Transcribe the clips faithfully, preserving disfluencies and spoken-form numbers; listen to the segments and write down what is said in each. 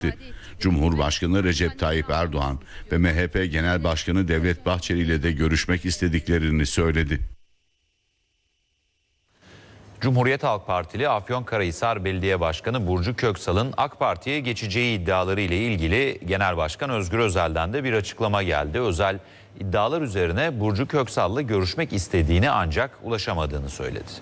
Cumhurbaşkanı Recep Tayyip Erdoğan ve M H P Genel Başkanı Devlet Bahçeli ile de görüşmek istediklerini söyledi. Cumhuriyet Halk Partili Afyonkarahisar Belediye Başkanı Burcu Köksal'ın AK Parti'ye geçeceği iddiaları ile ilgili Genel Başkan Özgür Özel'den de bir açıklama geldi. Özel iddialar üzerine Burcu Köksal'la görüşmek istediğini ancak ulaşamadığını söyledi.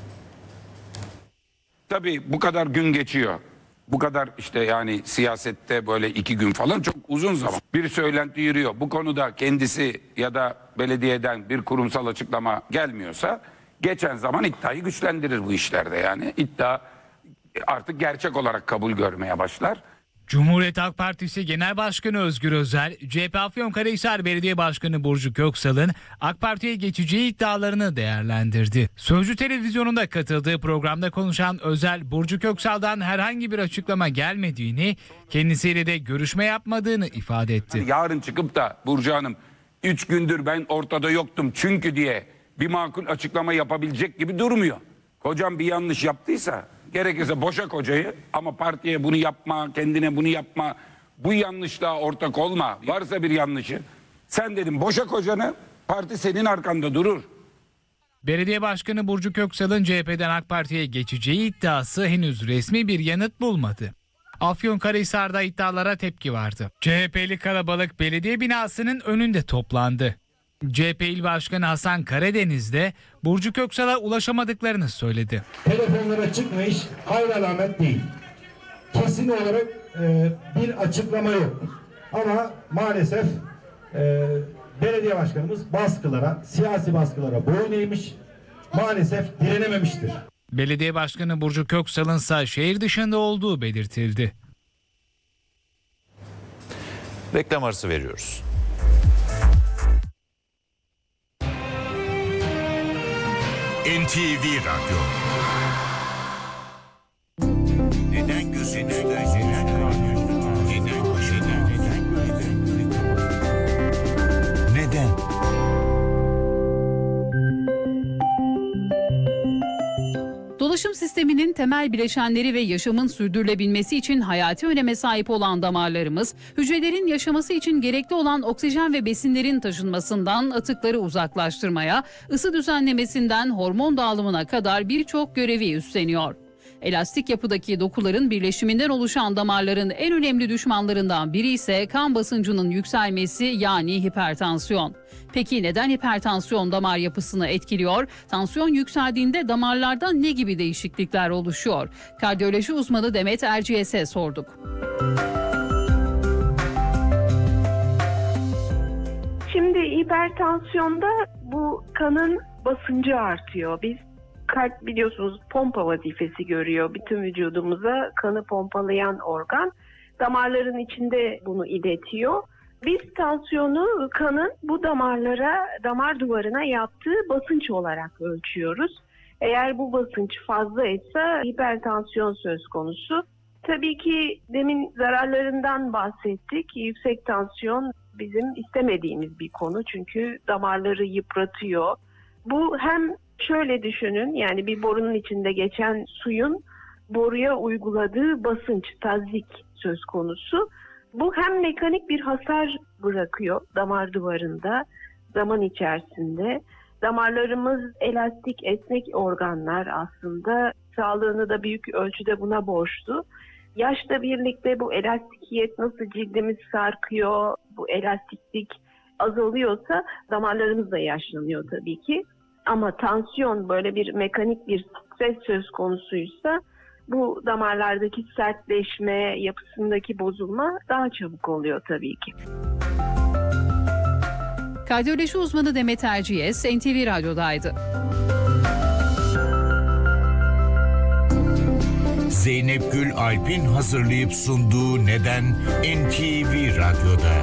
Tabii bu kadar gün geçiyor. Bu kadar işte yani siyasette böyle iki gün falan çok uzun zaman. Bir söylenti yürüyor. Bu konuda kendisi ya da belediyeden bir kurumsal açıklama gelmiyorsa geçen zaman iddiayı güçlendirir bu işlerde yani. İddia artık gerçek olarak kabul görmeye başlar. Cumhuriyet Halk Partisi Genel Başkanı Özgür Özel, C H P Afyonkarahisar Belediye Başkanı Burcu Köksal'ın AK Parti'ye geçeceği iddialarını değerlendirdi. Sözcü Televizyonu'nda katıldığı programda konuşan Özel, Burcu Köksal'dan herhangi bir açıklama gelmediğini, kendisiyle de görüşme yapmadığını ifade etti. Yani yarın çıkıp da Burcu Hanım üç gündür ben ortada yoktum çünkü diye bir makul açıklama yapabilecek gibi durmuyor. Kocam bir yanlış yaptıysa gerekirse boşa kocayı ama partiye bunu yapma, kendine bunu yapma, bu yanlışlığa ortak olma. Varsa bir yanlışı sen dedim boşa kocanı, parti senin arkanda durur. Belediye Başkanı Burcu Köksal'ın C H P'den AK Parti'ye geçeceği iddiası henüz resmi bir yanıt bulmadı. Afyonkarahisar'da iddialara tepki vardı. C H P'li kalabalık belediye binasının önünde toplandı. C H P İl Başkanı Hasan Karadeniz de Burcu Köksal'a ulaşamadıklarını söyledi. Telefonlara çıkmış hayır alamet değil. Kesin olarak e, bir açıklama yok. Ama maalesef e, belediye başkanımız baskılara, siyasi baskılara boyun eğmiş, maalesef direnememiştir. Belediye Başkanı Burcu Köksal'ın ise şehir dışında olduğu belirtildi. Reklam arası veriyoruz. N T V Radyo. Neden gözünüzde? Neden Neden başında? Neden böyle? Neden? Dolaşım sisteminin temel bileşenleri ve yaşamın sürdürülebilmesi için hayati öneme sahip olan damarlarımız, hücrelerin yaşaması için gerekli olan oksijen ve besinlerin taşınmasından atıkları uzaklaştırmaya, ısı düzenlemesinden hormon dağılımına kadar birçok görevi üstleniyor. Elastik yapıdaki dokuların birleşiminden oluşan damarların en önemli düşmanlarından biri ise kan basıncının yükselmesi yani hipertansiyon. Peki neden hipertansiyon damar yapısını etkiliyor? Tansiyon yükseldiğinde damarlarda ne gibi değişiklikler oluşuyor? Kardiyoloji uzmanı Demet Erciyes'e sorduk. Şimdi hipertansiyonda bu kanın basıncı artıyor. Biz kalp biliyorsunuz pompa vazifesi görüyor. Bütün vücudumuza kanı pompalayan organ. Damarların içinde bunu iletiyor. Biz tansiyonu kanın bu damarlara, damar duvarına yaptığı basınç olarak ölçüyoruz. Eğer bu basınç fazlaysa hipertansiyon söz konusu. Tabii ki demin zararlarından bahsettik. Yüksek tansiyon bizim istemediğimiz bir konu çünkü damarları yıpratıyor. Bu hem şöyle düşünün, yani bir borunun içinde geçen suyun boruya uyguladığı basınç, tazyik söz konusu. Bu hem mekanik bir hasar bırakıyor damar duvarında, zaman içerisinde. Damarlarımız elastik, esnek organlar aslında. Sağlığını da büyük ölçüde buna borçlu. Yaşla birlikte bu elastikiyet nasıl cildimiz sarkıyor, bu elastiklik azalıyorsa damarlarımız da yaşlanıyor tabii ki. Ama tansiyon böyle bir mekanik bir stres söz konusuysa bu damarlardaki sertleşme, yapısındaki bozulma daha çabuk oluyor tabii ki. Kardiyoloji uzmanı Demet Erciyes N T V Radyo'daydı. Zeynep Gül Alp'in hazırlayıp sunduğu Neden N T V Radyo'da.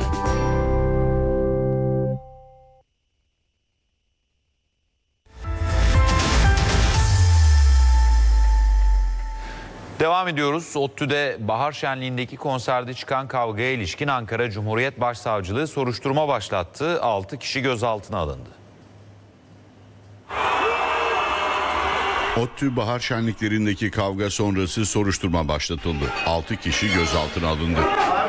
Devam ediyoruz. ODTÜ'de Bahar Şenliği'ndeki konserde çıkan kavgaya ilişkin Ankara Cumhuriyet Başsavcılığı soruşturma başlattı. altı kişi gözaltına alındı. ODTÜ bahar şenliklerindeki kavga sonrası soruşturma başlatıldı. altı kişi gözaltına alındı.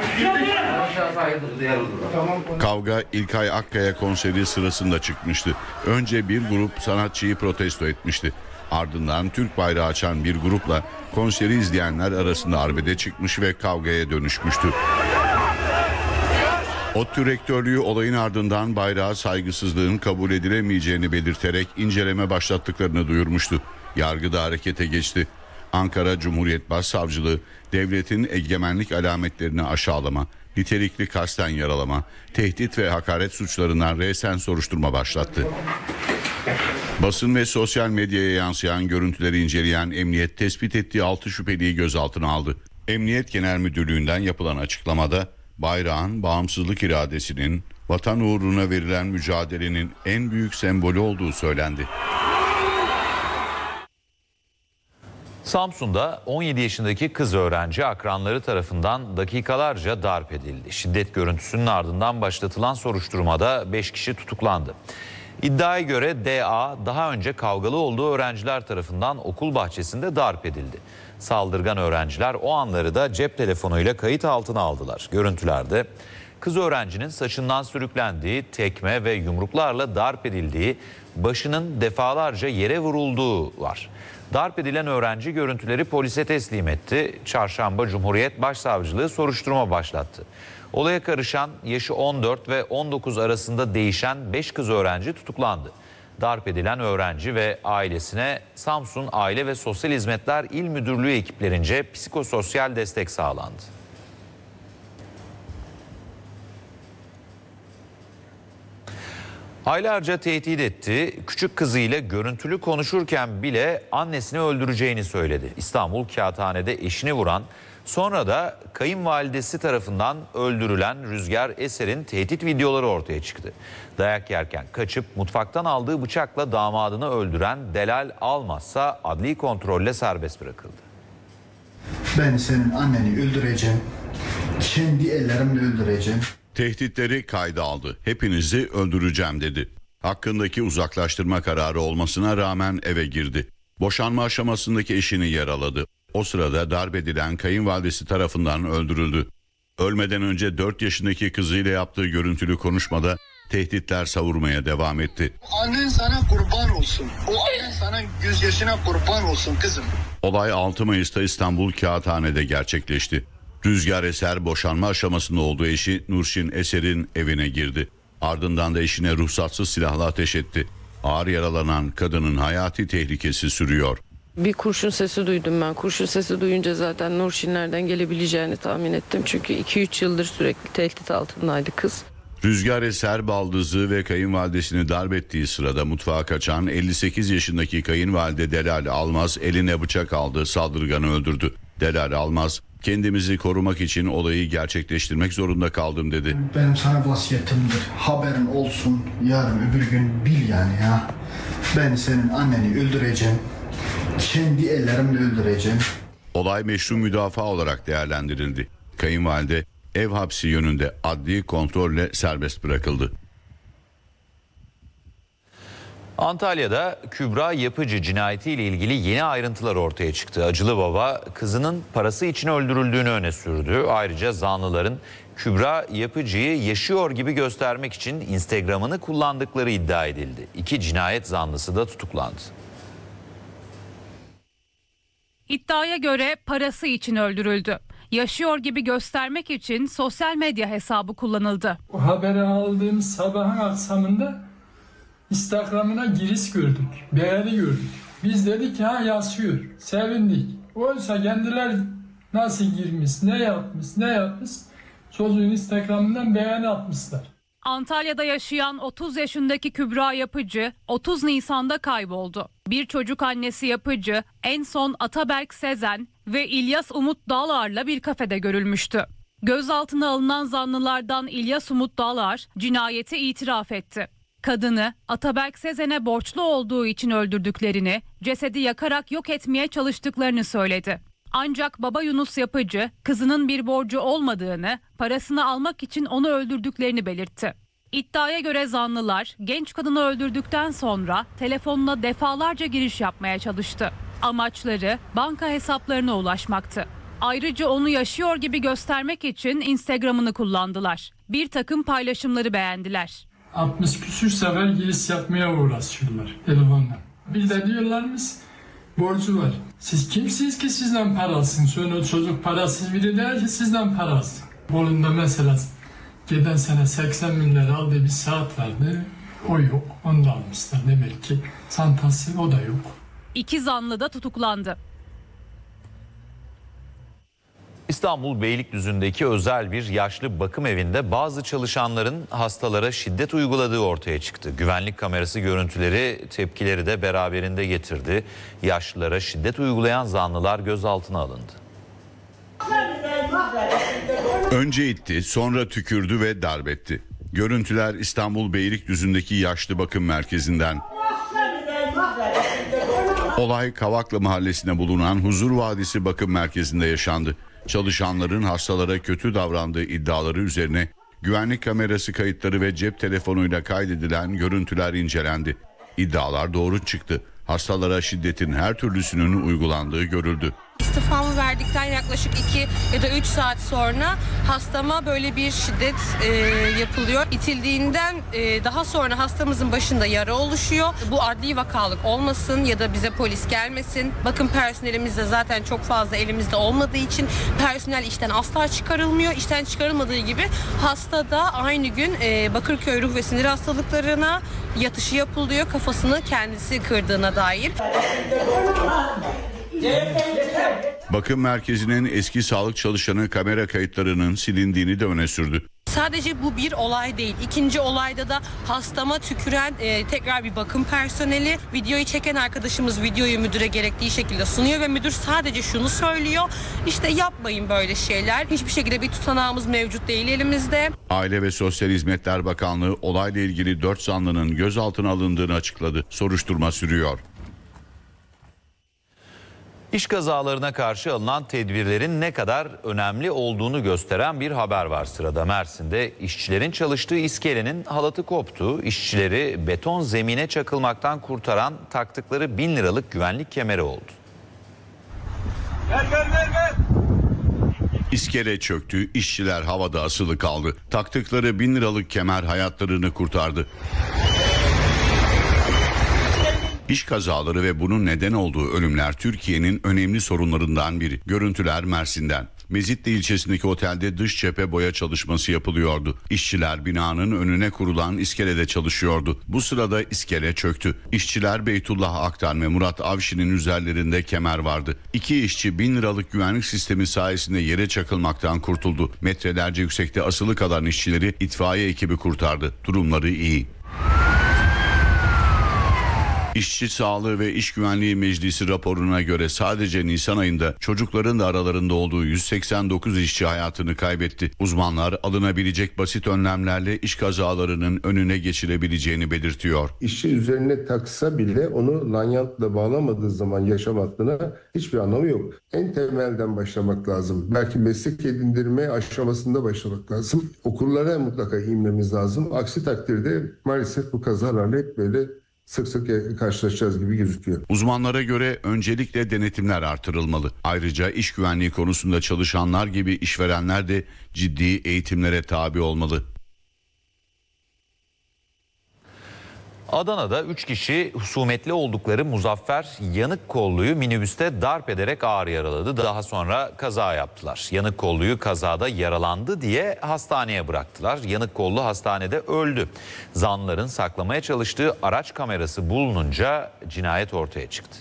Kavga İlkay Akkaya konseri sırasında çıkmıştı. Önce bir grup sanatçıyı protesto etmişti. Ardından Türk bayrağı açan bir grupla konseri izleyenler arasında arbede çıkmış ve kavgaya dönüşmüştü. ODTÜ rektörlüğü olayın ardından bayrağa saygısızlığın kabul edilemeyeceğini belirterek inceleme başlattıklarını duyurmuştu. Yargıda harekete geçti. Ankara Cumhuriyet Başsavcılığı devletin egemenlik alametlerini aşağılama, nitelikli kasten yaralama, tehdit ve hakaret suçlarından resen soruşturma başlattı. Basın ve sosyal medyaya yansıyan görüntüleri inceleyen emniyet tespit ettiği altı şüpheliyi gözaltına aldı. Emniyet Genel Müdürlüğü'nden yapılan açıklamada bayrağın bağımsızlık iradesinin, vatan uğruna verilen mücadelenin en büyük sembolü olduğu söylendi. Samsun'da on yedi yaşındaki kız öğrenci akranları tarafından dakikalarca darp edildi. Şiddet görüntüsünün ardından başlatılan soruşturmada beş kişi tutuklandı. İddiaya göre D A daha önce kavgalı olduğu öğrenciler tarafından okul bahçesinde darp edildi. Saldırgan öğrenciler o anları da cep telefonuyla kayıt altına aldılar. Görüntülerde kız öğrencinin saçından sürüklendiği, tekme ve yumruklarla darp edildiği, başının defalarca yere vurulduğu var. Darp edilen öğrenci görüntüleri polise teslim etti. Çarşamba Cumhuriyet Başsavcılığı soruşturma başlattı. Olaya karışan yaşı on dört ve on dokuz arasında değişen beş kız öğrenci tutuklandı. Darp edilen öğrenci ve ailesine Samsun Aile ve Sosyal Hizmetler İl Müdürlüğü ekiplerince psikososyal destek sağlandı. Aylarca tehdit etti. Küçük kızıyla görüntülü konuşurken bile annesini öldüreceğini söyledi. İstanbul Kağıthane'de eşini vuran, sonra da kayınvalidesi tarafından öldürülen Rüzgar Eser'in tehdit videoları ortaya çıktı. Dayak yerken kaçıp mutfaktan aldığı bıçakla damadını öldüren Delal Almazsa adli kontrolle serbest bırakıldı. Ben senin anneni öldüreceğim. Kendi ellerimle öldüreceğim. Tehditleri kayda aldı. Hepinizi öldüreceğim dedi. Hakkındaki uzaklaştırma kararı olmasına rağmen eve girdi. Boşanma aşamasındaki eşini yaraladı. O sırada darp edilen kayınvalidesi tarafından öldürüldü. Ölmeden önce dört yaşındaki kızıyla yaptığı görüntülü konuşmada tehditler savurmaya devam etti. Annen sana kurban olsun. O annen sana gözyaşına kurban olsun kızım. Olay altı Mayıs'ta İstanbul Kağıthane'de gerçekleşti. Rüzgar Eser boşanma aşamasında olduğu eşi Nurşin Eser'in evine girdi. Ardından da eşine ruhsatsız silahla ateş etti. Ağır yaralanan kadının hayati tehlikesi sürüyor. Bir kurşun sesi duydum ben. Kurşun sesi duyunca zaten Nurşin nereden gelebileceğini tahmin ettim. Çünkü iki üç yıldır sürekli tehdit altındaydı kız. Rüzgar Eser baldızı ve kayınvalidesini darp ettiği sırada mutfağa kaçan elli sekiz yaşındaki kayınvalide Delal Almaz eline bıçak aldı, saldırganı öldürdü. Delal Almaz, kendimizi korumak için olayı gerçekleştirmek zorunda kaldım dedi. Benim sana vasiyetimdir. Haberin olsun. Yarın öbür gün bil yani ya. Ben senin anneni öldüreceğim. Kendi ellerimle öldüreceğim. Olay meşru müdafaa olarak değerlendirildi. Kayınvalide ev hapsi yönünde adli kontrolle serbest bırakıldı. Antalya'da Kübra Yapıcı cinayetiyle ilgili yeni ayrıntılar ortaya çıktı. Acılı baba kızının parası için öldürüldüğünü öne sürdü. Ayrıca zanlıların Kübra Yapıcı'yı yaşıyor gibi göstermek için Instagram'ını kullandıkları iddia edildi. İki cinayet zanlısı da tutuklandı. İddiaya göre parası için öldürüldü. Yaşıyor gibi göstermek için sosyal medya hesabı kullanıldı. O haberi aldığım sabahın akşamında Instagram'ına giriş gördük, beğeni gördük. Biz dedik ha yaşıyor, sevindik. Oysa kendiler nasıl girmiş, ne yapmış, ne yapmış çocuğun Instagram'ından beğeni atmışlar. Antalya'da yaşayan otuz yaşındaki Kübra Yapıcı otuz Nisan'da kayboldu. Bir çocuk annesi Yapıcı en son Ataberk Sezen ve İlyas Umut Dağlar'la bir kafede görülmüştü. Gözaltına alınan zanlılardan İlyas Umut Dağlar cinayeti itiraf etti. Kadını Ataberk Sezen'e borçlu olduğu için öldürdüklerini, cesedi yakarak yok etmeye çalıştıklarını söyledi. Ancak baba Yunus Yapıcı kızının bir borcu olmadığını, parasını almak için onu öldürdüklerini belirtti. İddiaya göre zanlılar genç kadını öldürdükten sonra telefonuna defalarca giriş yapmaya çalıştı. Amaçları banka hesaplarına ulaşmaktı. Ayrıca onu yaşıyor gibi göstermek için Instagram'ını kullandılar. Bir takım paylaşımları beğendiler. altmış küsür sefer giriş yapmaya uğraşıyorlar telefonla. Bir de diyorlarmış borcu var. Siz kimsiniz ki sizden para alsın? Sonra çocuk parasız biri der ki sizden para alsın. Bolunda mesela geçen sene seksen milyar aldığı bir saat vardı. O yok. Onu da almışlar. Demek ki santası o da yok. İki zanlı da tutuklandı. İstanbul Beylikdüzü'ndeki özel bir yaşlı bakım evinde bazı çalışanların hastalara şiddet uyguladığı ortaya çıktı. Güvenlik kamerası görüntüleri tepkileri de beraberinde getirdi. Yaşlılara şiddet uygulayan zanlılar gözaltına alındı. Önce itti, sonra tükürdü ve darbetti. Görüntüler İstanbul Beylikdüzü'ndeki yaşlı bakım merkezinden. Olay Kavaklı Mahallesi'nde bulunan Huzur Vadisi Bakım Merkezi'nde yaşandı. Çalışanların hastalara kötü davrandığı iddiaları üzerine güvenlik kamerası kayıtları ve cep telefonuyla kaydedilen görüntüler incelendi. İddialar doğru çıktı. Hastalara şiddetin her türlüsünün uygulandığı görüldü. İstifamı verdikten yaklaşık iki ya da üç saat sonra hastama böyle bir şiddet e, yapılıyor. İtildiğinden e, daha sonra hastamızın başında yara oluşuyor. Bu adli vakalık olmasın ya da bize polis gelmesin. Bakın personelimiz de zaten çok fazla elimizde olmadığı için personel işten asla çıkarılmıyor. İşten çıkarılmadığı gibi hasta da aynı gün e, Bakırköy Ruh ve Sinir Hastalıklarına yatışı yapılıyor. Kafasını kendisi kırdığına dair. Bakım merkezinin eski sağlık çalışanı kamera kayıtlarının silindiğini de öne sürdü. Sadece bu bir olay değil. İkinci olayda da hastama tüküren e, tekrar bir bakım personeli. Videoyu çeken arkadaşımız videoyu müdüre gerektiği şekilde sunuyor ve müdür sadece şunu söylüyor. İşte yapmayın böyle şeyler. Hiçbir şekilde bir tutanağımız mevcut değil elimizde. Aile ve Sosyal Hizmetler Bakanlığı olayla ilgili dört zanlının gözaltına alındığını açıkladı. Soruşturma sürüyor. İş kazalarına karşı alınan tedbirlerin ne kadar önemli olduğunu gösteren bir haber var sırada. Mersin'de işçilerin çalıştığı iskelenin halatı koptu. İşçileri beton zemine çakılmaktan kurtaran taktıkları bin liralık güvenlik kemeri oldu. Gel gel gel gel. İskele çöktü, işçiler havada asılı kaldı. Taktıkları bin liralık kemer hayatlarını kurtardı. İş kazaları ve bunun neden olduğu ölümler Türkiye'nin önemli sorunlarından biri. Görüntüler Mersin'den. Mezitli ilçesindeki otelde dış cephe boya çalışması yapılıyordu. İşçiler binanın önüne kurulan iskelede çalışıyordu. Bu sırada iskele çöktü. İşçiler Beytullah Aktan ve Murat Avşin'in üzerlerinde kemer vardı. İki işçi bin liralık güvenlik sistemi sayesinde yere çakılmaktan kurtuldu. Metrelerce yüksekte asılı kalan işçileri itfaiye ekibi kurtardı. Durumları iyi. İşçi Sağlığı ve İş Güvenliği Meclisi raporuna göre sadece Nisan ayında çocukların da aralarında olduğu yüz seksen dokuz işçi hayatını kaybetti. Uzmanlar alınabilecek basit önlemlerle iş kazalarının önüne geçilebileceğini belirtiyor. İşçi üzerine taksa bile onu lanyantla bağlamadığı zaman yaşam hattına hiçbir anlamı yok. En temelden başlamak lazım. Belki meslek edindirme aşamasında başlamak lazım. Okullara mutlaka inmemiz lazım. Aksi takdirde maalesef bu kazalarla hep böyle sık sık karşılaşacağız gibi gözüküyor. Uzmanlara göre öncelikle denetimler artırılmalı. Ayrıca iş güvenliği konusunda çalışanlar gibi işverenler de ciddi eğitimlere tabi olmalı. Adana'da üç kişi husumetli oldukları Muzaffer Yanıkkollu'yu minibüste darp ederek ağır yaraladı. Daha sonra kaza yaptılar. Yanıkkollu'yu kazada yaralandı diye hastaneye bıraktılar. Yanıkkollu hastanede öldü. Zanlıların saklamaya çalıştığı araç kamerası bulununca cinayet ortaya çıktı.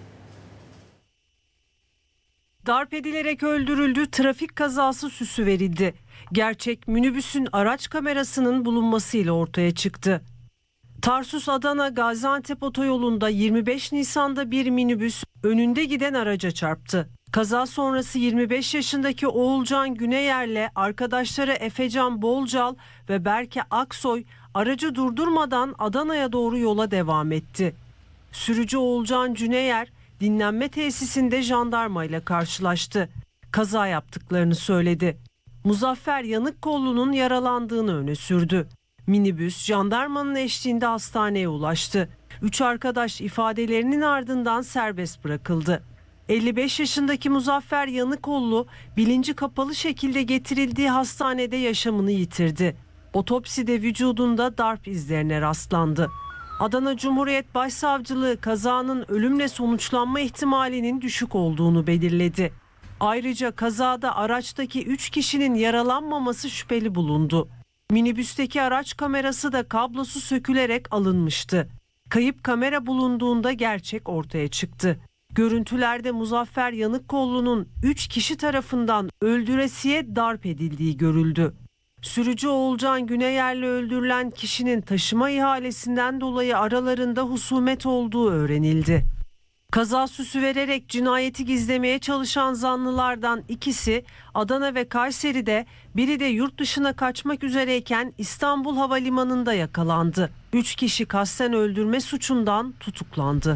Darp edilerek öldürüldü, trafik kazası süsü verildi. Gerçek minibüsün araç kamerasının bulunmasıyla ortaya çıktı. Tarsus Adana Gaziantep otoyolunda yirmi beş Nisan'da bir minibüs önünde giden araca çarptı. Kaza sonrası yirmi beş yaşındaki Oğulcan Güneyer'le arkadaşları Efecan Bolcal ve Berke Aksoy aracı durdurmadan Adana'ya doğru yola devam etti. Sürücü Oğulcan Güneyer dinlenme tesisinde jandarmayla karşılaştı. Kaza yaptıklarını söyledi. Muzaffer Yanıkkollu'nun yaralandığını öne sürdü. Minibüs jandarmanın eşliğinde hastaneye ulaştı. Üç arkadaş ifadelerinin ardından serbest bırakıldı. elli beş yaşındaki Muzaffer Yanıkollu bilinci kapalı şekilde getirildiği hastanede yaşamını yitirdi. Otopside vücudunda darp izlerine rastlandı. Adana Cumhuriyet Başsavcılığı kazanın ölümle sonuçlanma ihtimalinin düşük olduğunu belirledi. Ayrıca kazada araçtaki üç kişinin yaralanmaması şüpheli bulundu. Minibüsteki araç kamerası da kablosu sökülerek alınmıştı. Kayıp kamera bulunduğunda gerçek ortaya çıktı. Görüntülerde Muzaffer Yanıkkollu'nun üç kişi tarafından öldüresiye darp edildiği görüldü. Sürücü Oğulcan Güneyer'le öldürülen kişinin taşıma ihalesinden dolayı aralarında husumet olduğu öğrenildi. Kaza süsü vererek cinayeti gizlemeye çalışan zanlılardan ikisi Adana ve Kayseri'de, biri de yurt dışına kaçmak üzereyken İstanbul Havalimanı'nda yakalandı. Üç kişi kasten öldürme suçundan tutuklandı.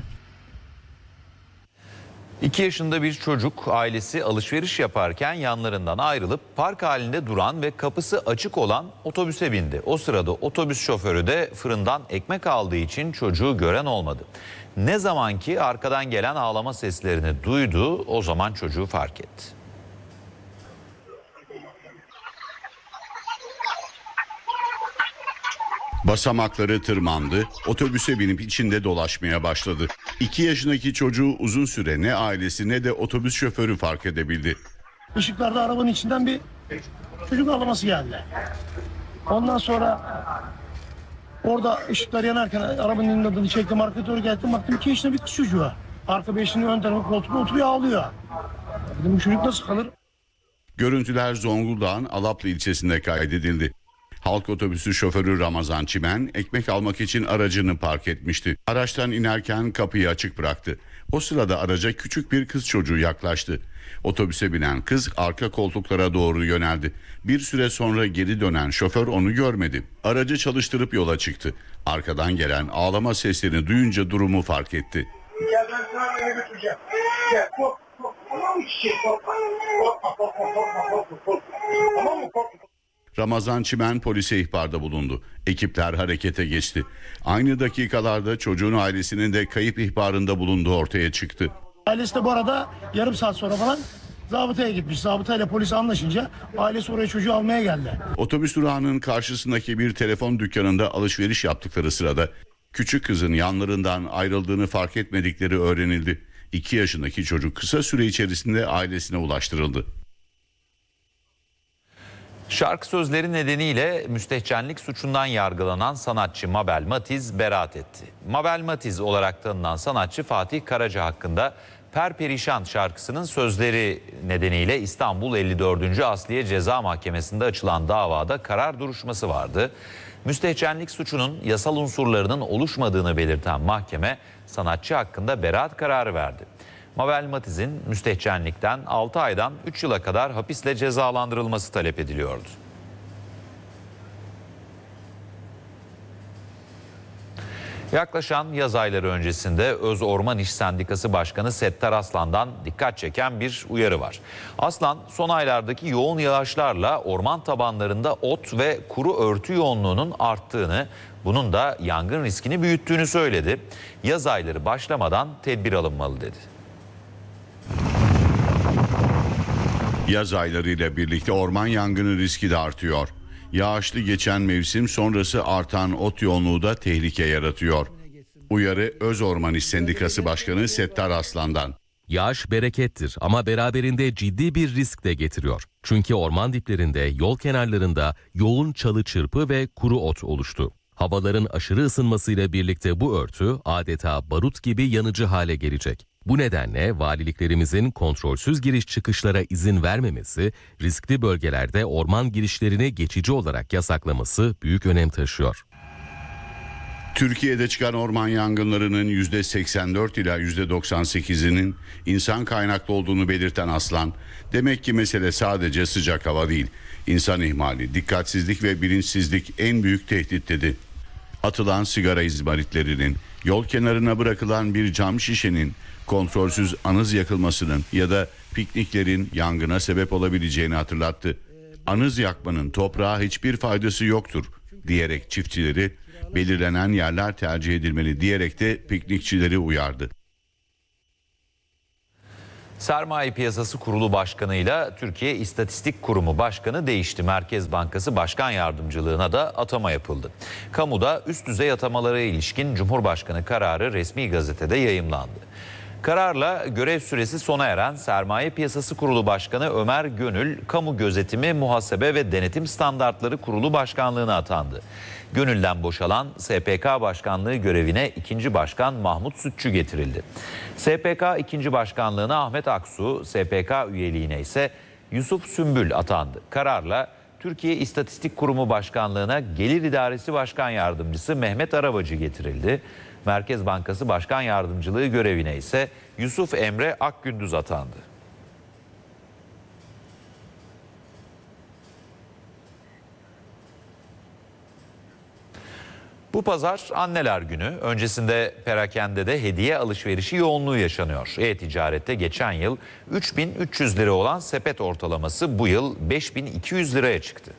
iki yaşında bir çocuk ailesi alışveriş yaparken yanlarından ayrılıp park halinde duran ve kapısı açık olan otobüse bindi. O sırada otobüs şoförü de fırından ekmek aldığı için çocuğu gören olmadı. Ne zaman ki arkadan gelen ağlama seslerini duydu, o zaman çocuğu fark etti. Basamakları tırmandı, otobüse binip içinde dolaşmaya başladı. İki yaşındaki çocuğu uzun süre ne ailesi ne de otobüs şoförü fark edebildi. Işıklarda arabanın içinden bir çocuk ağlaması geldi. Ondan sonra orada ışıklar yanarken arabanın önünde çektim, arkaya doğru geldim, baktım iki yaşında bir kız çocuğu. Arka beşinin ön tarafı koltukta oturuyor, ağlıyor. Dedim bu çocuk nasıl kalır? Görüntüler Zonguldak'ın Alaplı ilçesinde kaydedildi. Halk otobüsü şoförü Ramazan Çimen ekmek almak için aracını park etmişti. Araçtan inerken kapıyı açık bıraktı. O sırada araca küçük bir kız çocuğu yaklaştı. Otobüse binen kız arka koltuklara doğru yöneldi. Bir süre sonra geri dönen şoför onu görmedi. Aracı çalıştırıp yola çıktı. Arkadan gelen ağlama seslerini duyunca durumu fark etti. Gel ben sana eve götüreceğim. Gel kork kork. Tamam mı çiçek korkma. Korkma korkma korkma korkma korkma. Tamam mı korkma. Ramazan Çimen polise ihbarda bulundu. Ekipler harekete geçti. Aynı dakikalarda çocuğun ailesinin de kayıp ihbarında bulunduğu ortaya çıktı. Ailesi de bu arada yarım saat sonra falan zabıtaya gitmiş. Zabıtayla polis anlaşınca ailesi oraya çocuğu almaya geldi. Otobüs durağının karşısındaki bir telefon dükkanında alışveriş yaptıkları sırada küçük kızın yanlarından ayrıldığını fark etmedikleri öğrenildi. İki yaşındaki çocuk kısa süre içerisinde ailesine ulaştırıldı. Şarkı sözleri nedeniyle müstehcenlik suçundan yargılanan sanatçı Mabel Matiz beraat etti. Mabel Matiz olarak tanınan sanatçı Fatih Karaca hakkında Perperişan şarkısının sözleri nedeniyle İstanbul elli dördüncü Asliye Ceza Mahkemesi'nde açılan davada karar duruşması vardı. Müstehcenlik suçunun yasal unsurlarının oluşmadığını belirten mahkeme sanatçı hakkında beraat kararı verdi. Mabel Matiz'in müstehcenlikten altı aydan üç yıla kadar hapisle cezalandırılması talep ediliyordu. Yaklaşan yaz ayları öncesinde Öz Orman İş Sendikası Başkanı Settar Aslan'dan dikkat çeken bir uyarı var. Aslan, son aylardaki yoğun yağışlarla orman tabanlarında ot ve kuru örtü yoğunluğunun arttığını, bunun da yangın riskini büyüttüğünü söyledi. Yaz ayları başlamadan tedbir alınmalı dedi. Yaz aylarıyla birlikte orman yangını riski de artıyor. Yağışlı geçen mevsim sonrası artan ot yoğunluğu da tehlike yaratıyor. Uyarı Öz Orman İş Sendikası Başkanı Settar Aslan'dan. Yağış berekettir ama beraberinde ciddi bir risk de getiriyor. Çünkü orman diplerinde, yol kenarlarında yoğun çalı çırpı ve kuru ot oluştu. Havaların aşırı ısınmasıyla birlikte bu örtü adeta barut gibi yanıcı hale gelecek. Bu nedenle valiliklerimizin kontrolsüz giriş çıkışlara izin vermemesi, riskli bölgelerde orman girişlerini geçici olarak yasaklaması büyük önem taşıyor. Türkiye'de çıkan orman yangınlarının yüzde seksen dört ila yüzde doksan sekizinin insan kaynaklı olduğunu belirten Aslan, demek ki mesele sadece sıcak hava değil, insan ihmali, dikkatsizlik ve bilinçsizlik en büyük tehdit dedi. Atılan sigara izmaritlerinin, yol kenarına bırakılan bir cam şişenin, kontrolsüz anız yakılmasının ya da pikniklerin yangına sebep olabileceğini hatırlattı. Anız yakmanın toprağa hiçbir faydası yoktur. diyerek çiftçileri, belirlenen yerler tercih edilmeli diyerek de piknikçileri uyardı. Sermaye Piyasası Kurulu Başkanı'yla Türkiye İstatistik Kurumu Başkanı değişti. Merkez Bankası Başkan Yardımcılığına da atama yapıldı. Kamuda üst düzey atamalara ilişkin Cumhurbaşkanı kararı resmi gazetede yayımlandı. Kararla görev süresi sona eren Sermaye Piyasası Kurulu Başkanı Ömer Gönül, Kamu Gözetimi, Muhasebe ve Denetim Standartları Kurulu Başkanlığı'na atandı. Gönül'den boşalan S P K Başkanlığı görevine ikinci Başkan Mahmut Sütçü getirildi. S P K ikinci Başkanlığı'na Ahmet Aksu, S P K üyeliğine ise Yusuf Sümbül atandı. Kararla Türkiye İstatistik Kurumu Başkanlığı'na Gelir İdaresi Başkan Yardımcısı Mehmet Arabacı getirildi. Merkez Bankası Başkan Yardımcılığı görevine ise Yusuf Emre Akgündüz atandı. Bu pazar Anneler Günü. Öncesinde perakendede hediye alışverişi yoğunluğu yaşanıyor. E-ticarette geçen yıl üç bin üç yüz lira olan sepet ortalaması bu yıl beş bin iki yüz liraya çıktı.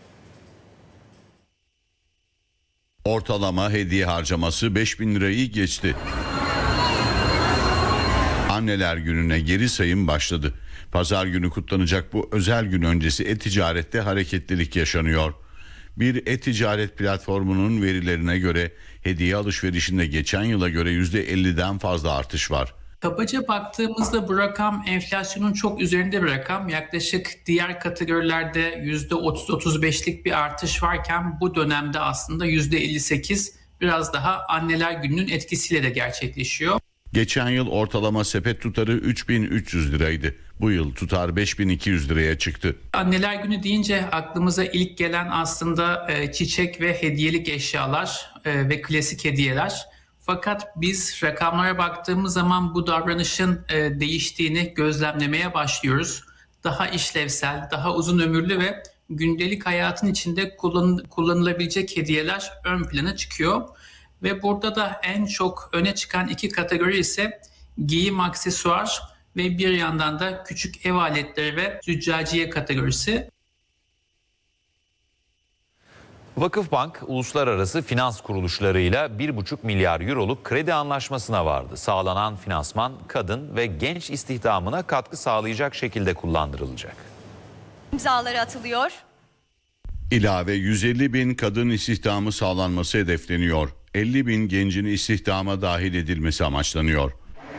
Ortalama hediye harcaması beş bin lirayı geçti. Anneler Günü'ne geri sayım başladı. Pazar günü kutlanacak bu özel gün öncesi e-ticarette hareketlilik yaşanıyor. Bir e-ticaret platformunun verilerine göre hediye alışverişinde geçen yıla göre yüzde elliden fazla artış var. Kabaca baktığımızda bu rakam enflasyonun çok üzerinde bir rakam. Yaklaşık diğer kategorilerde yüzde otuz otuz beşlik bir artış varken bu dönemde aslında yüzde elli sekiz biraz daha Anneler Günü'nün etkisiyle de gerçekleşiyor. Geçen yıl ortalama sepet tutarı üç bin üç yüz liraydı. Bu yıl tutar beş bin iki yüz liraya çıktı. Anneler Günü deyince aklımıza ilk gelen aslında çiçek ve hediyelik eşyalar ve klasik hediyeler. Fakat biz rakamlara baktığımız zaman bu davranışın değiştiğini gözlemlemeye başlıyoruz. Daha işlevsel, daha uzun ömürlü ve gündelik hayatın içinde kullan- kullanılabilecek hediyeler ön plana çıkıyor. Ve burada da en çok öne çıkan iki kategori ise giyim, aksesuar ve bir yandan da küçük ev aletleri ve züccaciye kategorisi. Vakıfbank, uluslararası finans kuruluşlarıyla bir buçuk milyar euroluk kredi anlaşmasına vardı. Sağlanan finansman kadın ve genç istihdamına katkı sağlayacak şekilde kullandırılacak. İmzaları atılıyor. İlave yüz elli bin kadın istihdamı sağlanması hedefleniyor. elli bin gencin istihdama dahil edilmesi amaçlanıyor.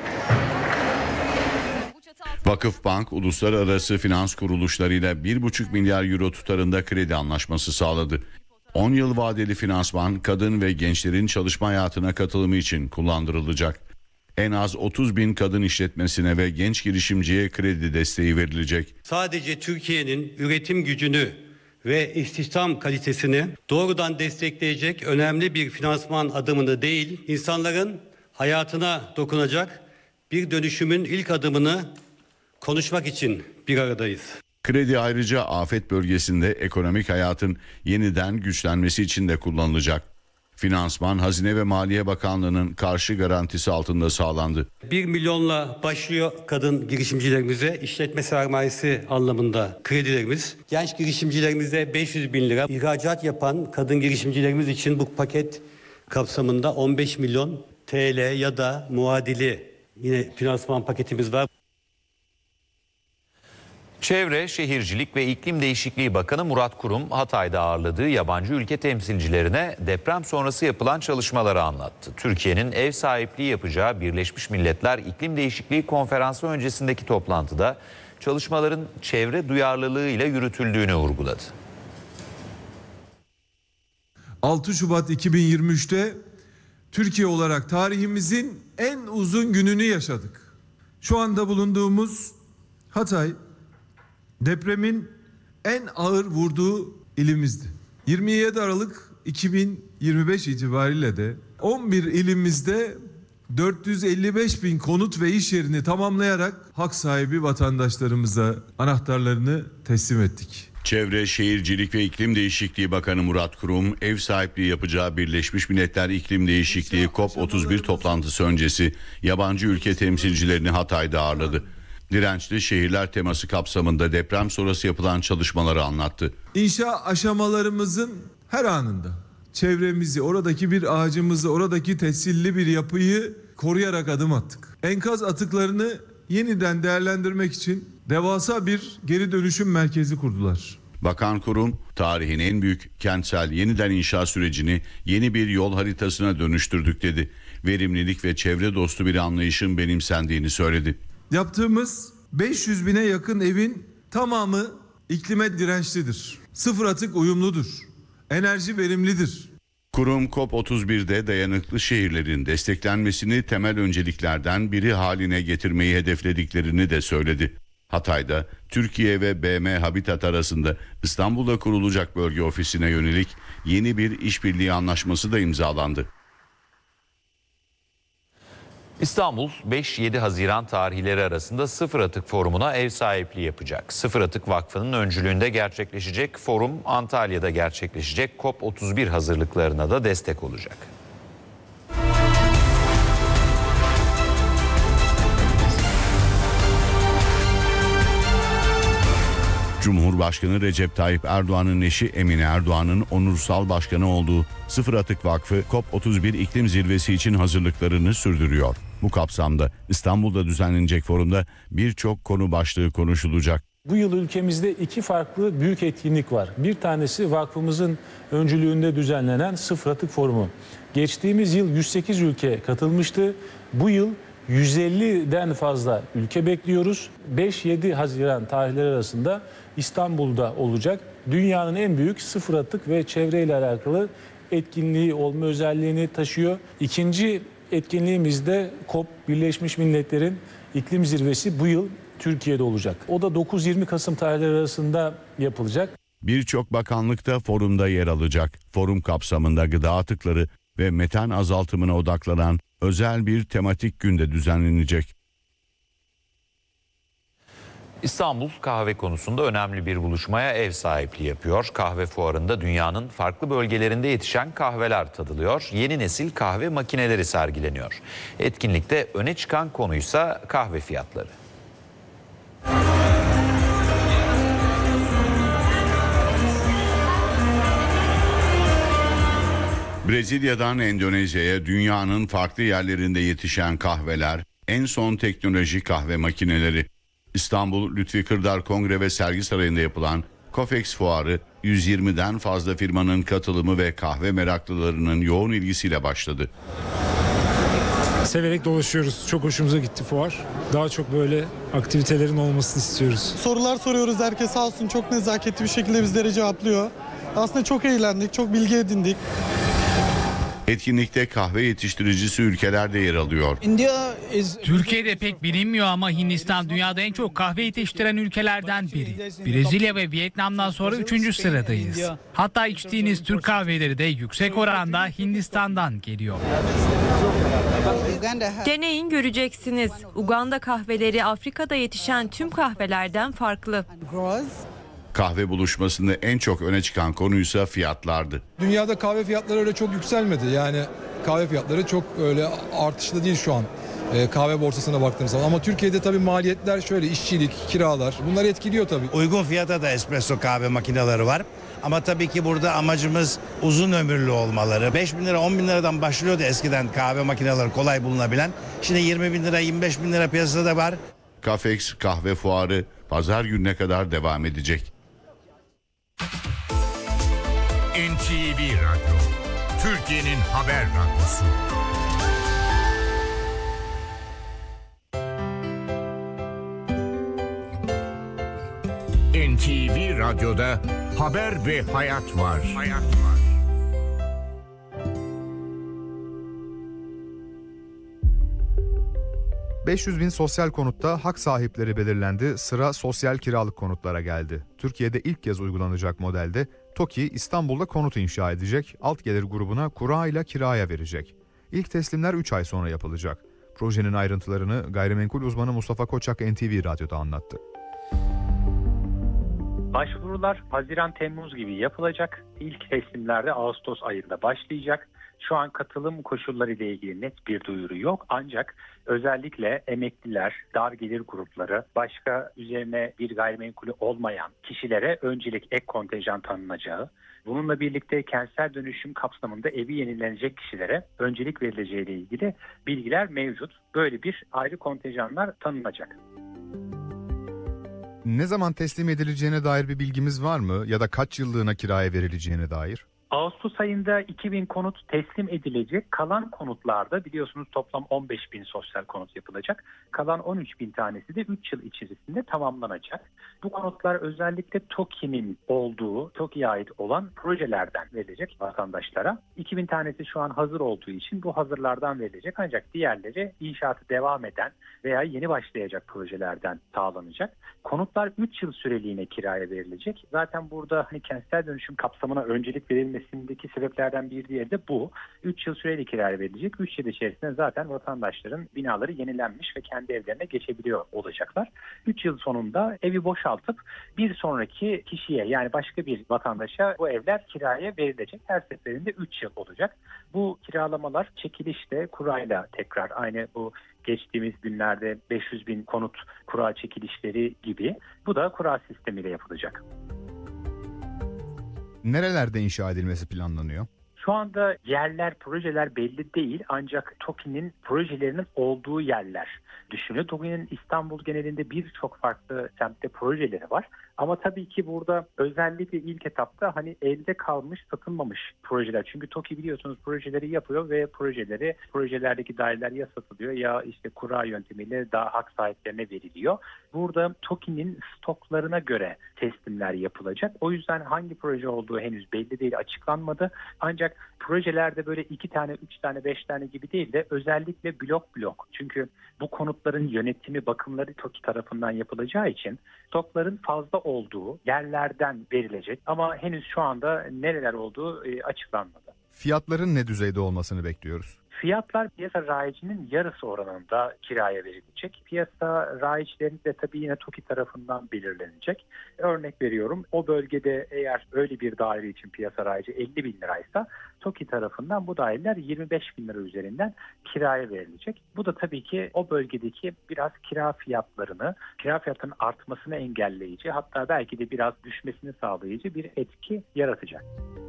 Vakıfbank, uluslararası finans kuruluşlarıyla bir buçuk milyar euro tutarında kredi anlaşması sağladı. on yıl vadeli finansman kadın ve gençlerin çalışma hayatına katılımı için kullandırılacak. En az otuz bin kadın işletmesine ve genç girişimciye kredi desteği verilecek. Sadece Türkiye'nin üretim gücünü ve istihdam kalitesini doğrudan destekleyecek önemli bir finansman adımını değil, insanların hayatına dokunacak bir dönüşümün ilk adımını konuşmak için bir aradayız. Kredi ayrıca afet bölgesinde ekonomik hayatın yeniden güçlenmesi için de kullanılacak. Finansman Hazine ve Maliye Bakanlığı'nın karşı garantisi altında sağlandı. bir milyonla başlıyor kadın girişimcilerimize işletme sermayesi anlamında kredilerimiz. Genç girişimcilerimize beş yüz bin lira. İhracat yapan kadın girişimcilerimiz için bu paket kapsamında on beş milyon T L ya da muadili yine finansman paketimiz var. Çevre, Şehircilik ve İklim Değişikliği Bakanı Murat Kurum, Hatay'da ağırladığı yabancı ülke temsilcilerine deprem sonrası yapılan çalışmaları anlattı. Türkiye'nin ev sahipliği yapacağı Birleşmiş Milletler İklim Değişikliği Konferansı öncesindeki toplantıda çalışmaların çevre duyarlılığıyla yürütüldüğünü vurguladı. altı Şubat iki bin yirmi üç'te Türkiye olarak tarihimizin en uzun gününü yaşadık. Şu anda bulunduğumuz Hatay, depremin en ağır vurduğu ilimizdi. yirmi yedi Aralık iki bin yirmi beş itibariyle de on bir ilimizde dört yüz elli beş bin konut ve iş yerini tamamlayarak hak sahibi vatandaşlarımıza anahtarlarını teslim ettik. Çevre, Şehircilik ve İklim Değişikliği Bakanı Murat Kurum, ev sahipliği yapacağı Birleşmiş Milletler İklim Değişikliği COP otuz bir toplantısı öncesi yabancı ülke temsilcilerini Hatay'da ağırladı. Dirençli şehirler teması kapsamında deprem sonrası yapılan çalışmaları anlattı. İnşa aşamalarımızın her anında çevremizi, oradaki bir ağacımızı, oradaki tescilli bir yapıyı koruyarak adım attık. Enkaz atıklarını yeniden değerlendirmek için devasa bir geri dönüşüm merkezi kurdular. Bakan kurum, tarihin en büyük kentsel yeniden inşa sürecini yeni bir yol haritasına dönüştürdük dedi. Verimlilik ve çevre dostu bir anlayışın benimsendiğini söyledi. Yaptığımız beş yüz bine yakın evin tamamı iklime dirençlidir. Sıfır atık uyumludur. Enerji verimlidir. Kurum COP otuz bir'de dayanıklı şehirlerin desteklenmesini temel önceliklerden biri haline getirmeyi hedeflediklerini de söyledi. Hatay'da Türkiye ve B M Habitat arasında İstanbul'da kurulacak bölge ofisine yönelik yeni bir işbirliği anlaşması da imzalandı. İstanbul beş yedi Haziran tarihleri arasında Sıfır Atık Forumu'na ev sahipliği yapacak. Sıfır Atık Vakfı'nın öncülüğünde gerçekleşecek forum Antalya'da gerçekleşecek COP otuz bir hazırlıklarına da destek olacak. Cumhurbaşkanı Recep Tayyip Erdoğan'ın eşi Emine Erdoğan'ın onursal başkanı olduğu Sıfır Atık Vakfı COP otuz bir iklim zirvesi için hazırlıklarını sürdürüyor. Bu kapsamda İstanbul'da düzenlenecek forumda birçok konu başlığı konuşulacak. Bu yıl ülkemizde iki farklı büyük etkinlik var. Bir tanesi vakfımızın öncülüğünde düzenlenen Sıfır Atık Forumu. Geçtiğimiz yıl yüz sekiz ülke katılmıştı. Bu yıl yüz elliden fazla ülke bekliyoruz. beş yedi Haziran tarihleri arasında İstanbul'da olacak. Dünyanın en büyük sıfır atık ve çevreyle alakalı etkinliği olma özelliğini taşıyor. İkinci etkinliğimizde COP, Birleşmiş Milletler'in iklim zirvesi bu yıl Türkiye'de olacak. O da dokuz yirmi Kasım tarihleri arasında yapılacak. Birçok bakanlık da forumda yer alacak. Forum kapsamında gıda atıkları ve metan azaltımına odaklanan özel bir tematik günde düzenlenecek. İstanbul kahve konusunda önemli bir buluşmaya ev sahipliği yapıyor. Kahve fuarında dünyanın farklı bölgelerinde yetişen kahveler tadılıyor. Yeni nesil kahve makineleri sergileniyor. Etkinlikte öne çıkan konuysa kahve fiyatları. Brezilya'dan Endonezya'ya dünyanın farklı yerlerinde yetişen kahveler, en son teknoloji kahve makineleri. İstanbul Lütfi Kırdar Kongre ve Sergi Sarayı'nda yapılan COFEX fuarı yüz yirmiden fazla firmanın katılımı ve kahve meraklılarının yoğun ilgisiyle başladı. Severek dolaşıyoruz. Çok hoşumuza gitti fuar. Daha çok böyle aktivitelerin olmasını istiyoruz. Sorular soruyoruz. Herkes sağ olsun çok nezaketli bir şekilde bizlere cevaplıyor. Aslında çok eğlendik, çok bilgi edindik. Etkinlikte kahve yetiştiricisi ülkeler de yer alıyor. Türkiye'de pek bilinmiyor ama Hindistan dünyada en çok kahve yetiştiren ülkelerden biri. Brezilya ve Vietnam'dan sonra üçüncü sıradayız. Hatta içtiğiniz Türk kahveleri de yüksek oranda Hindistan'dan geliyor. Deneyin göreceksiniz. Uganda kahveleri Afrika'da yetişen tüm kahvelerden farklı. Kahve buluşmasında en çok öne çıkan konuysa fiyatlardı. Dünyada kahve fiyatları öyle çok yükselmedi. Yani kahve fiyatları çok öyle artışta değil şu an. Ee, kahve borsasına baktığımız zaman. Ama Türkiye'de tabii maliyetler şöyle işçilik, kiralar bunlar etkiliyor tabii. Uygun fiyata da espresso kahve makineleri var. Ama tabii ki burada amacımız uzun ömürlü olmaları. beş bin lira on bin liradan başlıyordu eskiden kahve makineleri kolay bulunabilen. Şimdi yirmi bin lira yirmi beş bin lira piyasada var. COFEX kahve fuarı pazar gününe kadar devam edecek. N T V Radyo, Türkiye'nin haber radyosu. N T V Radyo'da haber ve hayat var. Hayat var. beş yüz bin sosyal konutta hak sahipleri belirlendi, sıra sosyal kiralık konutlara geldi. Türkiye'de ilk kez uygulanacak modelde TOKİ İstanbul'da konut inşa edecek, alt gelir grubuna kura ile kiraya verecek. İlk teslimler üç ay sonra yapılacak. Projenin ayrıntılarını gayrimenkul uzmanı Mustafa Koçak N T V Radyo'da anlattı. Başvurular Haziran-Temmuz gibi yapılacak. İlk teslimlerde Ağustos ayında başlayacak. Şu an katılım koşulları ile ilgili net bir duyuru yok. Ancak özellikle emekliler, dar gelir grupları, başka üzerine bir gayrimenkulü olmayan kişilere öncelik ek kontenjan tanınacağı, bununla birlikte kentsel dönüşüm kapsamında evi yenilenecek kişilere öncelik verileceği ile ilgili bilgiler mevcut. Böyle bir ayrı kontenjanlar tanınacak. Ne zaman teslim edileceğine dair bir bilgimiz var mı? Ya da kaç yıllığına kiraya verileceğine dair? Ağustos ayında iki bin konut teslim edilecek. Kalan konutlarda biliyorsunuz toplam on beş bin sosyal konut yapılacak. Kalan on üç bin tanesi de üç yıl içerisinde tamamlanacak. Bu konutlar özellikle TOKİ'nin olduğu, TOKİ'ye ait olan projelerden verilecek vatandaşlara. iki bin tanesi şu an hazır olduğu için bu hazırlardan verilecek. Ancak diğerleri inşaatı devam eden veya yeni başlayacak projelerden sağlanacak. Konutlar üç yıl süreliğine kiraya verilecek. Zaten burada hani kentsel dönüşüm kapsamına öncelik verilmesindeki sebeplerden bir diğeri de bu. üç yıl süreli kiraya verilecek. üç yıl içerisinde zaten vatandaşların binaları yenilenmiş ve kendi evlerine geçebiliyor olacaklar. üç yıl sonunda evi boşaltıp bir sonraki kişiye, yani başka bir vatandaşa bu evler kiraya verilecek. Her seferinde üç yıl olacak. Bu kiralamalar çekilişte kurayla tekrar aynı bu geçtiğimiz günlerde beş yüz bin konut kura çekilişleri gibi, bu da kura sistemiyle yapılacak. Nerelerde inşa edilmesi planlanıyor? Şu anda yerler, projeler belli değil, ancak TOKİ'nin projelerinin olduğu yerler düşünülüyor. TOKİ'nin İstanbul genelinde birçok farklı semtte projeleri var. Ama tabii ki burada özellikle ilk etapta hani elde kalmış, satılmamış projeler. Çünkü TOKİ biliyorsunuz projeleri yapıyor ve projeleri, projelerdeki daireler ya satılıyor ya işte kura yöntemiyle daha hak sahiplerine veriliyor. Burada TOKİ'nin stoklarına göre teslimler yapılacak. O yüzden hangi proje olduğu henüz belli değil, açıklanmadı. Ancak projelerde böyle iki tane, üç tane, beş tane gibi değil de özellikle blok blok. Çünkü bu konutların yönetimi, bakımları TOKİ tarafından yapılacağı için stokların fazla olduğu yerlerden verilecek. Ama henüz şu anda nereler olduğu e, açıklanmadı. Fiyatların ne düzeyde olmasını bekliyoruz? Fiyatlar piyasa rayicinin yarısı oranında kiraya verilecek. Piyasa rayiçlerini de tabii yine TOKİ tarafından belirlenecek. Örnek veriyorum, o bölgede eğer öyle bir daire için piyasa rayici elli bin liraysa TOKİ tarafından bu daireler yirmi beş bin lira üzerinden kiraya verilecek. Bu da tabii ki o bölgedeki biraz kira fiyatlarını, kira fiyatının artmasını engelleyici, hatta belki de biraz düşmesini sağlayıcı bir etki yaratacak.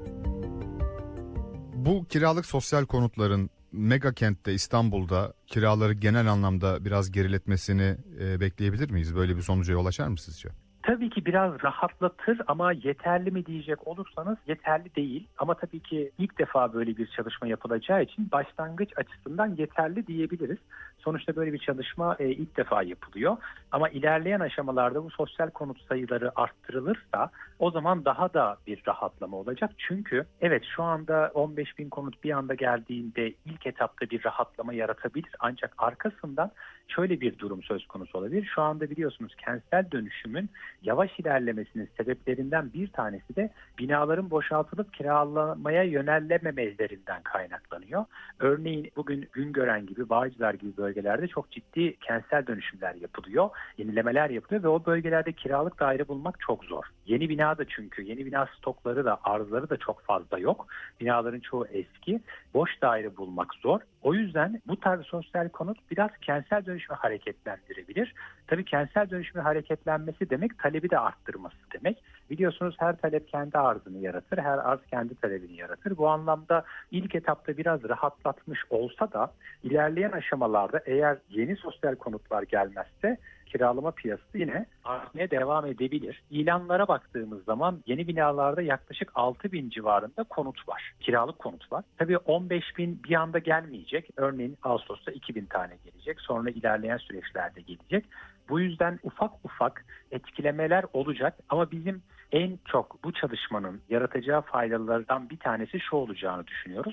Bu kiralık sosyal konutların mega kentte İstanbul'da kiraları genel anlamda biraz geriletmesini e, bekleyebilir miyiz? Böyle bir sonuca yol açar mı sizce? Tabii ki biraz rahatlatır ama yeterli mi diyecek olursanız yeterli değil. Ama tabii ki ilk defa böyle bir çalışma yapılacağı için başlangıç açısından yeterli diyebiliriz. Sonuçta böyle bir çalışma e, ilk defa yapılıyor. Ama ilerleyen aşamalarda bu sosyal konut sayıları arttırılırsa o zaman daha da bir rahatlama olacak. Çünkü evet, şu anda on beş bin konut bir anda geldiğinde ilk etapta bir rahatlama yaratabilir. Ancak arkasından şöyle bir durum söz konusu olabilir. Şu anda biliyorsunuz kentsel dönüşümün yavaş ilerlemesinin sebeplerinden bir tanesi de binaların boşaltılıp kiralamaya yönellememelerinden kaynaklanıyor. Örneğin bugün Güngören gibi, Bağcılar gibi bölgelerde çok ciddi kentsel dönüşümler yapılıyor, yenilemeler yapılıyor ve o bölgelerde kiralık daire bulmak çok zor. Yeni bina da, çünkü yeni bina stokları da, arzları da çok fazla yok. Binaların çoğu eski, boş daire bulmak zor. O yüzden bu tarz sosyal konut biraz kentsel dönüşümü hareketlendirebilir. Tabii kentsel dönüşümün hareketlenmesi demek talebi de arttırması demek. Biliyorsunuz her talep kendi arzını yaratır, her arz kendi talebini yaratır. Bu anlamda ilk etapta biraz rahatlatmış olsa da ilerleyen aşamalarda eğer yeni sosyal konutlar gelmezse kiralama piyasası yine artmaya devam edebilir. İlanlara baktığımız zaman yeni binalarda yaklaşık altı bin civarında konut var. Kiralık konut var. Tabii on beş bin bir anda gelmeyecek. Örneğin Ağustos'ta iki bin tane gelecek. Sonra ilerleyen süreçlerde gelecek. Bu yüzden ufak ufak etkilemeler olacak ama bizim en çok bu çalışmanın yaratacağı faydalardan bir tanesi şu olacağını düşünüyoruz.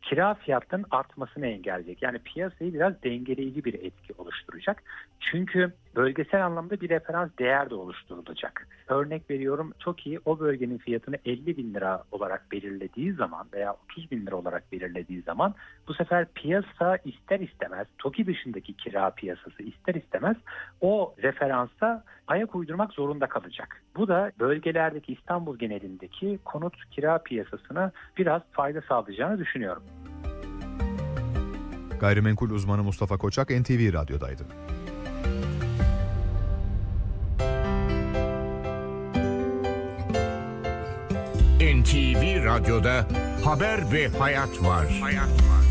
kira fiyatlarının artmasını engelleyecek. Yani piyasayı biraz dengeleyici bir etki oluşturacak. Çünkü bölgesel anlamda bir referans değer de oluşturulacak. Örnek veriyorum, TOKİ o bölgenin fiyatını elli bin lira olarak belirlediği zaman veya otuz bin lira olarak belirlediği zaman bu sefer piyasa ister istemez, TOKİ dışındaki kira piyasası ister istemez o referansa ayak uydurmak zorunda kalacak. Bu da bölgelerdeki İstanbul genelindeki konut kira piyasasına biraz fayda sağlayacağını düşünüyorum. Gayrimenkul uzmanı Mustafa Koçak N T V Radyo'daydı. N T V Radyo'da haber ve hayat var. Hayat var.